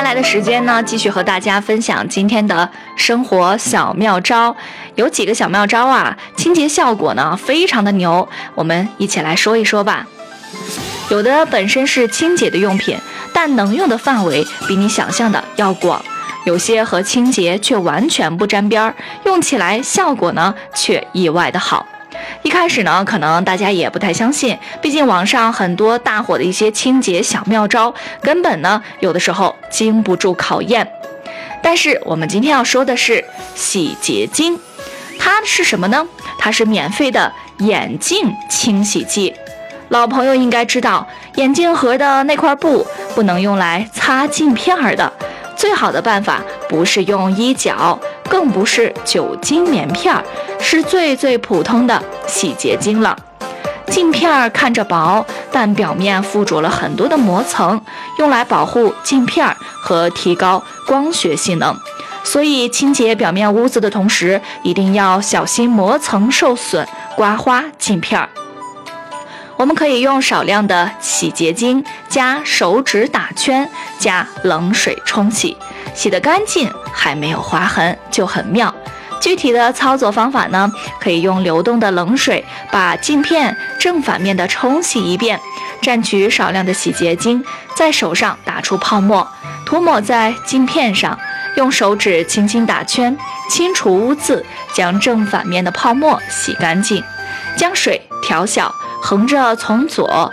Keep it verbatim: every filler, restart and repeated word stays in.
来的时间呢，继续和大家分享今天的生活小妙招。有几个小妙招啊，清洁效果呢非常的牛，我们一起来说一说吧。有的本身是清洁的用品，但能用的范围比你想象的要广。有些和清洁却完全不沾边儿，用起来效果呢却意外的好。一开始呢，可能大家也不太相信，毕竟网上很多大火的一些清洁小妙招，根本呢有的时候经不住考验。但是我们今天要说的是洗洁精，它是什么呢？它是免费的眼镜清洗剂。老朋友应该知道，眼镜盒的那块布不能用来擦镜片的，最好的办法不是用衣角，更不是酒精棉片，是最最普通的洗洁精了。镜片看着薄，但表面附着了很多的膜层，用来保护镜片和提高光学性能。所以清洁表面污渍的同时，一定要小心膜层受损，刮花镜片。我们可以用少量的洗洁精加手指打圈，加冷水冲洗，洗得干净还没有划痕就很妙。具体的操作方法呢，可以用流动的冷水把镜片正反面的冲洗一遍，蘸取少量的洗洁精，在手上打出泡沫，涂抹在镜片上，用手指轻轻打圈，清除污渍，将正反面的泡沫洗干净，将水调小，横着从左